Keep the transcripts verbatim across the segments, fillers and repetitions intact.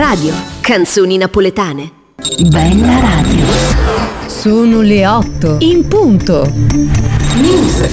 Radio, canzoni napoletane. Bella Radio. Sono le otto in punto. News.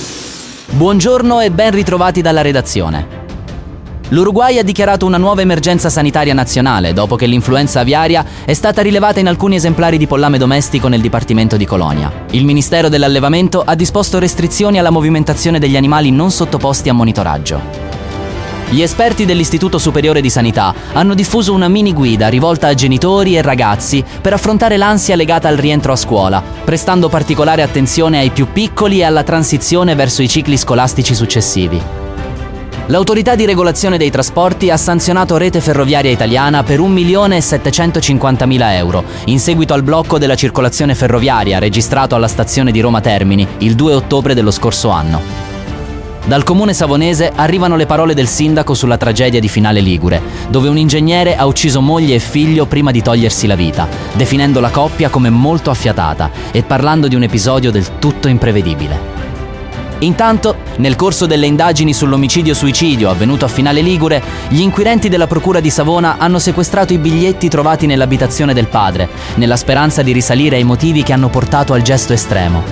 Buongiorno e ben ritrovati dalla redazione. L'Uruguay ha dichiarato una nuova emergenza sanitaria nazionale dopo che l'influenza aviaria è stata rilevata in alcuni esemplari di pollame domestico nel dipartimento di Colonia. Il Ministero dell'Allevamento ha disposto restrizioni alla movimentazione degli animali non sottoposti a monitoraggio. Gli esperti dell'Istituto Superiore di Sanità hanno diffuso una mini guida rivolta a genitori e ragazzi per affrontare l'ansia legata al rientro a scuola, prestando particolare attenzione ai più piccoli e alla transizione verso i cicli scolastici successivi. L'autorità di regolazione dei trasporti ha sanzionato Rete Ferroviaria Italiana per un milione e settecentocinquantamila euro in seguito al blocco della circolazione ferroviaria registrato alla stazione di Roma Termini il due ottobre dello scorso anno. Dal comune savonese arrivano le parole del sindaco sulla tragedia di Finale Ligure, dove un ingegnere ha ucciso moglie e figlio prima di togliersi la vita, definendo la coppia come molto affiatata e parlando di un episodio del tutto imprevedibile. Intanto, nel corso delle indagini sull'omicidio-suicidio avvenuto a Finale Ligure, gli inquirenti della Procura di Savona hanno sequestrato i biglietti trovati nell'abitazione del padre, nella speranza di risalire ai motivi che hanno portato al gesto estremo.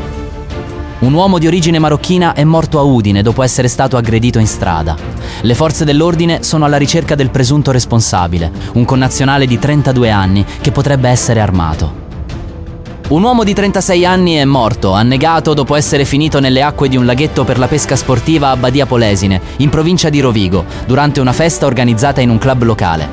Un uomo di origine marocchina è morto a Udine dopo essere stato aggredito in strada. Le forze dell'ordine sono alla ricerca del presunto responsabile, un connazionale di trentadue anni che potrebbe essere armato. Un uomo di trentasei anni è morto, annegato dopo essere finito nelle acque di un laghetto per la pesca sportiva a Badia Polesine, in provincia di Rovigo, durante una festa organizzata in un club locale.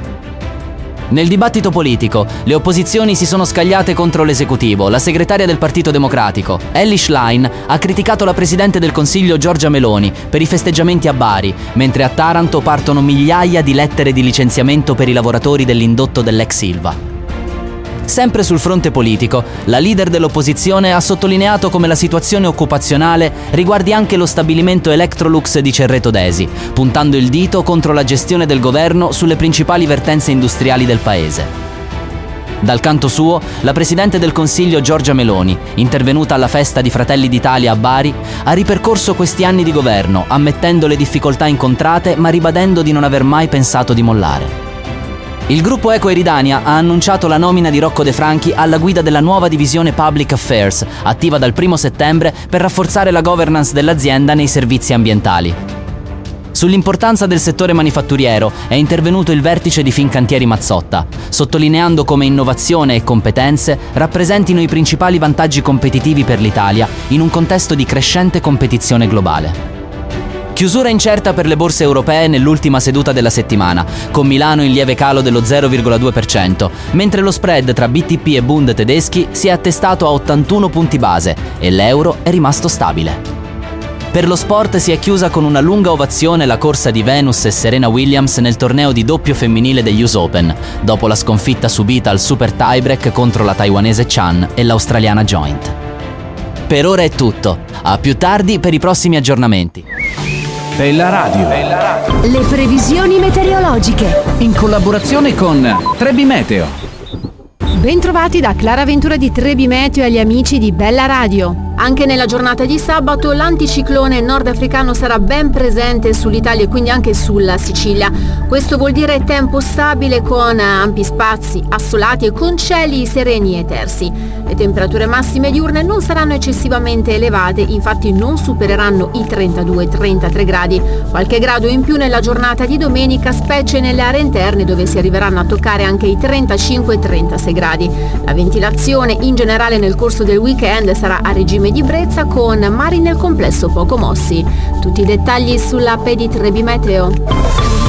Nel dibattito politico, le opposizioni si sono scagliate contro l'esecutivo. La segretaria del Partito Democratico, Elly Schlein, ha criticato la Presidente del Consiglio Giorgia Meloni per i festeggiamenti a Bari, mentre a Taranto partono migliaia di lettere di licenziamento per i lavoratori dell'indotto dell'ex Ilva. Sempre sul fronte politico, la leader dell'opposizione ha sottolineato come la situazione occupazionale riguardi anche lo stabilimento Electrolux di Cerreto d'Esi, puntando il dito contro la gestione del governo sulle principali vertenze industriali del paese. Dal canto suo, la Presidente del Consiglio Giorgia Meloni, intervenuta alla festa di Fratelli d'Italia a Bari, ha ripercorso questi anni di governo, ammettendo le difficoltà incontrate ma ribadendo di non aver mai pensato di mollare. Il gruppo Eco Eridania ha annunciato la nomina di Rocco De Franchi alla guida della nuova divisione Public Affairs, attiva dal primo settembre per rafforzare la governance dell'azienda nei servizi ambientali. Sull'importanza del settore manifatturiero è intervenuto il vertice di Fincantieri Mazzotta, sottolineando come innovazione e competenze rappresentino i principali vantaggi competitivi per l'Italia in un contesto di crescente competizione globale. Chiusura incerta per le borse europee nell'ultima seduta della settimana, con Milano in lieve calo dello zero virgola due per cento, mentre lo spread tra B T P e Bund tedeschi si è attestato a ottantuno punti base e l'euro è rimasto stabile. Per lo sport si è chiusa con una lunga ovazione la corsa di Venus e Serena Williams nel torneo di doppio femminile degli U S Open, dopo la sconfitta subita al super tiebreak contro la taiwanese Chan e l'australiana Joint. Per ora è tutto, a più tardi per i prossimi aggiornamenti. Bella Radio. Bella Radio. Le previsioni meteorologiche. In collaborazione con Trebi Meteo. Bentrovati da Clara Ventura di Trebi Meteo e agli amici di Bella Radio. Anche nella giornata di sabato l'anticiclone nordafricano sarà ben presente sull'Italia e quindi anche sulla Sicilia. Questo vuol dire tempo stabile con ampi spazi assolati e con cieli sereni e tersi. Le temperature massime diurne non saranno eccessivamente elevate, infatti non supereranno i trentadue trentatré gradi. Qualche grado in più nella giornata di domenica, specie nelle aree interne dove si arriveranno a toccare anche i trentacinque trentasei gradi. La ventilazione in generale nel corso del weekend sarà a regime di brezza con mari nel complesso poco mossi. Tutti i dettagli sull'app di Trebi Meteo.